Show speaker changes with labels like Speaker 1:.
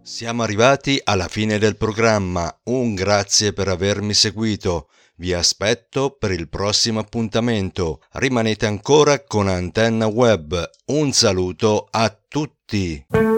Speaker 1: Siamo arrivati alla fine del programma, un grazie per avermi seguito. Vi aspetto per il prossimo appuntamento. Rimanete ancora con Antenna Web. Un saluto a tutti.